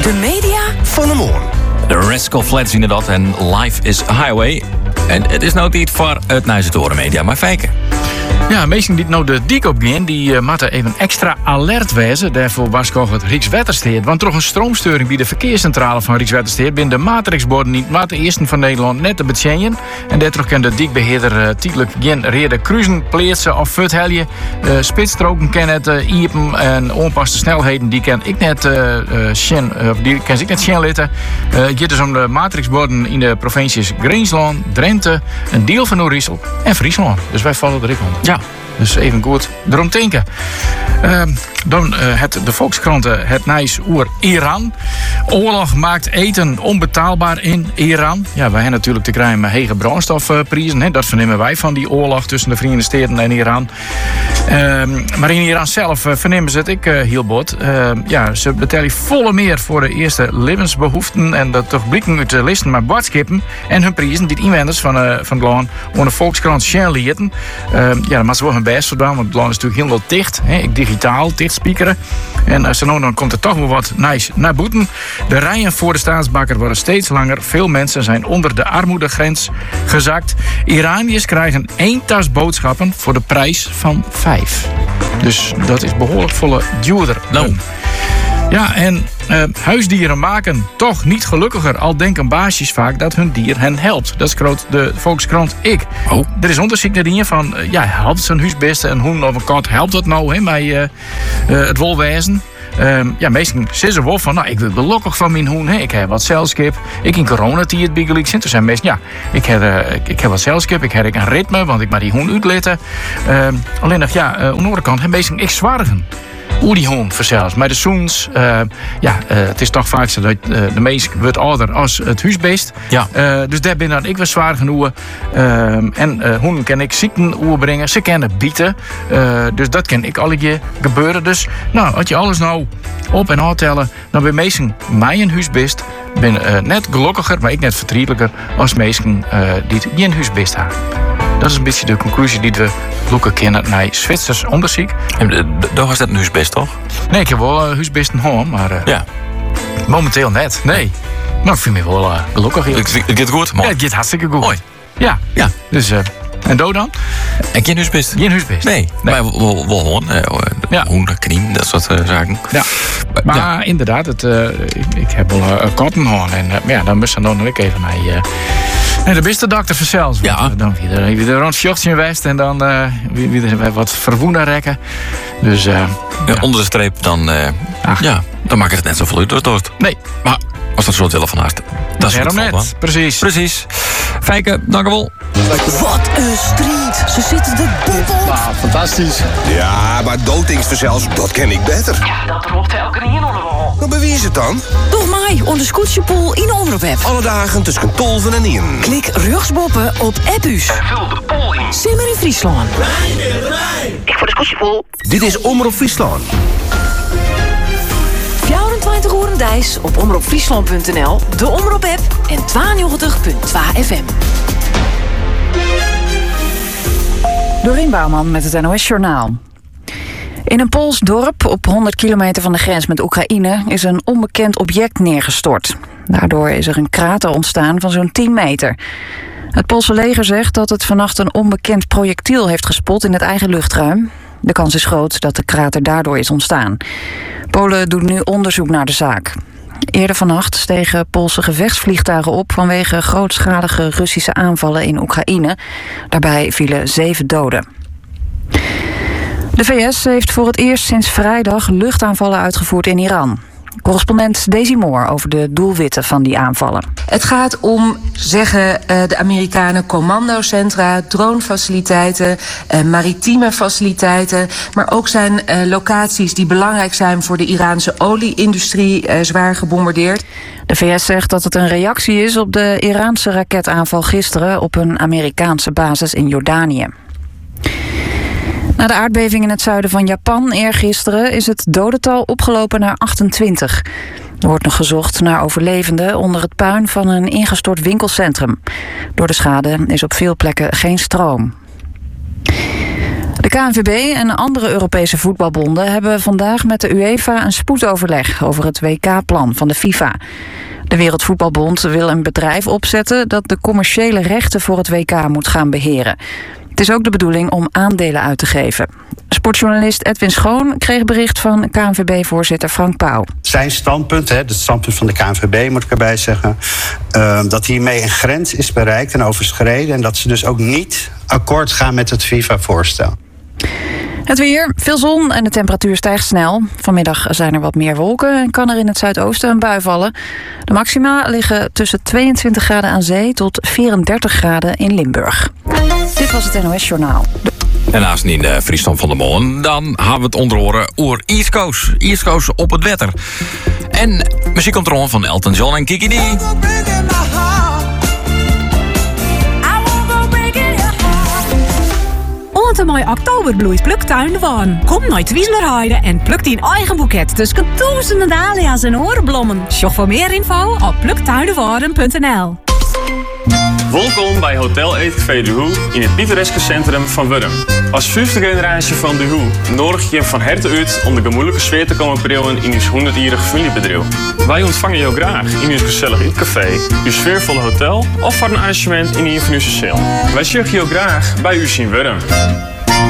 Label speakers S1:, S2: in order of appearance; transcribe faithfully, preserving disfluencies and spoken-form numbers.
S1: De media
S2: van de morgen.
S3: De Rascal Flatts inderdaad en Life is Highway. En het is nou niet voor het Nijse Toren Media, maar fijken.
S4: Ja, mensen die nou de dik opgaan, die uh, moeten even extra alert wezen. Daarvoor was ik het Rijkswaterstaat. Want toch een stroomstoring bij de verkeerscentrale van Rijkswaterstaat binnen de matrixborden niet, maar de eerste van Nederland net te betjennen. En daardoor kan de dikbeheerder uh, tijdelijk geen reden cruisen, plaatsen of futhelje. Uh, spitsstroken kan het uh, iepen en onpaste snelheden die kan ik net uh, uh, shen, uh, die kan ik net shen litten. Uh, het gaat dus om de matrixborden in de provincies Groningen, Drenthe, een deel van Overijssel en Friesland. Dus wij vallen er ook onder.
S3: Ja.
S4: Dus even goed erom denken. Uh, dan uh, het, de Volkskranten, het nieuws oer Iran. Oorlog maakt eten onbetaalbaar in Iran. Ja, wij hebben natuurlijk te krijgen met hege brandstofprijzen. Hè. Dat vernemen wij van die oorlog tussen de Verenigde Staten en Iran. Uh, maar in Iran zelf uh, vernemen ze het ik uh, heel bot. Uh, ja, ze betalen volle meer voor de eerste levensbehoeften. En dat toch blikken uit de listen met bordskippen. En hun prijzen die inwoners van, uh, van het land onder de Volkskrant Sjen lieten. Uh, ja, maar ze worden hun best gedaan, want het land is natuurlijk heel wat dicht. Hè. Ik digitaal, dicht spiekeren. En als er nou dan komt er toch wel wat nice naar boeten. De rijen voor de staatsbakker worden steeds langer. Veel mensen zijn onder de armoedegrens gezakt. Iraniërs krijgen één tas boodschappen voor de prijs van vijf. Dus dat is behoorlijk volle duurder.
S3: Nou.
S4: Ja, en uh, huisdieren maken toch niet gelukkiger. Al denken baasjes vaak dat hun dier hen helpt. Dat schreeuwt de Volkskrant ik.
S3: Oh.
S4: Er is onderzoek naar dingen van, uh, ja, helpt zijn huisbeste een hoen of een kat, helpt dat nou hè, bij uh, uh, het wolwezen? Um, ja, meesten zeggen wel van, nou, ik wil gelukkig van mijn hoen. Hè. Ik heb wat zelfskip. Ik in coronatijd bij gelijk zit. Er zijn meesten, ja, ik heb, uh, ik, ik heb wat zelfskip. Ik heb een ritme, want ik maar die hoen uitletten. Um, alleen nog, ja, uh, aan de andere kant, hè, meesten ik zwargen. Hoe die hond verzels. Maar de zoens, uh, ja, uh, het is toch vaak zo dat uh, de meest wordt ouder als het huisbeest.
S3: Ja.
S4: Uh, dus daar ben dan ik wel zwaar genoeg. Uh, en uh, honden kan ik ziekten oerbrengen. Ze kennen bieten. Uh, dus dat kan ik alle keer gebeuren. Dus nou, als je alles nou op en aantellen, dan ben meesten mij een huisbeest. Ben uh, net gelukkiger, maar ik net verdrietelijker als meesten uh, die het geen huisbeest hebben. Dat is een beetje de conclusie die we loeken kennen naar Zwitsers onderzoek.
S3: En daar was dat een huisbest, toch?
S4: Nee, ik heb wel uh, huisbesten gehad, maar uh,
S3: Ja.
S4: momenteel net. Nee. Maar ik vind me wel uh, gelukkig.
S3: Het het gaat goed,
S4: Ja,
S3: mooi.
S4: het gaat hartstikke goed.
S3: Mooi.
S4: Ja.
S3: Ja.
S4: Dus, uh, en dood dan?
S3: En geen huisbest?
S4: Geen huisbest.
S3: Nee,
S4: Nee.
S3: maar wel, wel, wel hoorn. Eh,
S4: Ja.
S3: Hoen, knien, dat soort uh, zaken.
S4: Ja. Maar
S3: Ja.
S4: inderdaad, het, uh, ik, ik heb wel uh, katten gehad. En uh, ja, dan moest ze dan ook even naar uh, naar de beste dokter verzels.
S3: Ja.
S4: Want, uh, dan weer, weer rond fjortien west en dan uh, weer, weer wat verwoenen rekken. Dus, uh,
S3: Ja,
S4: ja.
S3: onder de streep, dan, uh,
S4: Ach.
S3: ja, dan maakt het net zoveel uit als het wordt.
S4: Nee,
S3: Maar als dat zo willen van harte, dat is
S4: daarom
S3: het geval,
S4: net. Precies.
S3: Precies. Fijke, dank u wel.
S1: Wat een strijd. Ze zitten de boepel.
S2: Ah, fantastisch. Ja, maar doodingsverzels, dat ken ik beter.
S5: Ja, dat roept elke niet in onderwal.
S2: Maar bij wie is het dan?
S1: Doe mij onder Scootjepoel in de Omroep-app.
S2: Alle dagen tussen tolven en in.
S1: Klik rugsboppen op Appus.
S5: Vul de pool in.
S1: Simmer in Friesland.
S5: Ik voor de scootjepool.
S2: Dit is Omroep Friesland.
S1: vierentwintig uur en dijs op omroepfriesland punt n l, de Omroep-app en tweeënnegentig punt twee F M.
S6: Dorien Bouwman met het N O S-journaal. In een Pools dorp op honderd kilometer van de grens met Oekraïne is een onbekend object neergestort. Daardoor is er een krater ontstaan van zo'n tien meter. Het Poolse leger zegt dat het vannacht een onbekend projectiel heeft gespot in het eigen luchtruim. De kans is groot dat de krater daardoor is ontstaan. Polen doet nu onderzoek naar de zaak. Eerder vannacht stegen Poolse gevechtsvliegtuigen op vanwege grootschalige Russische aanvallen in Oekraïne. Daarbij vielen zeven doden. De V S heeft voor het eerst sinds vrijdag luchtaanvallen uitgevoerd in Iran. Correspondent Daisy Moore over de doelwitten van die aanvallen.
S7: Het gaat om, zeggen uh, de Amerikanen, commandocentra, dronefaciliteiten, uh, maritieme faciliteiten. Maar ook zijn uh, locaties die belangrijk zijn voor de Iraanse olie-industrie uh, zwaar gebombardeerd.
S6: De V S zegt dat het een reactie is op de Iraanse raketaanval gisteren op een Amerikaanse basis in Jordanië. Na de aardbeving in het zuiden van Japan eergisteren is het dodental opgelopen naar achtentwintig. Er wordt nog gezocht naar overlevenden onder het puin van een ingestort winkelcentrum. Door de schade is op veel plekken geen stroom. De K N V B en andere Europese voetbalbonden hebben vandaag met de UEFA een spoedoverleg over het W K-plan van de FIFA. De Wereldvoetbalbond wil een bedrijf opzetten dat de commerciële rechten voor het W K moet gaan beheren. Het is ook de bedoeling om aandelen uit te geven. Sportjournalist Edwin Schoon kreeg bericht van K N V B-voorzitter Frank Pauw.
S8: Zijn standpunt, het standpunt van de K N V B moet ik erbij zeggen, uh, dat hiermee een grens is bereikt en overschreden en dat ze dus ook niet akkoord gaan met het FIFA-voorstel.
S6: Het weer, veel zon en de temperatuur stijgt snel. Vanmiddag zijn er wat meer wolken en kan er in het zuidoosten een bui vallen. De maxima liggen tussen tweeëntwintig graden aan zee tot vierendertig graden in Limburg. Dit was het N O S Journaal.
S3: En naast niet uh, Friesland van der Molen, dan gaan we het onder oren oer East Coast. East Coast op het wetter. En muziekcontrole van Elton John en Kiki D.
S9: Een mooi oktoberbloeit pluktuin van. Kom naar Twieslerheide en pluk die eigen boeket tussen duizenden dahlia's en orenblommen. Sjog voor meer info op pluktuinenvoren punt n l.
S10: Welkom bij Hotel Eetcafé De Hoe in het pittoreske centrum van Wurm. Als vijfde generatie van De Hoe nodig je van harte uit om de gemoedelijke sfeer te komen brengen in ons honderdjarig familiebedrijf. Wij ontvangen jou graag in ons gezellig eetcafé, uw sfeervolle hotel of voor een arrangement in een van onze cel. Wij zorgen jou graag bij u in Wurm.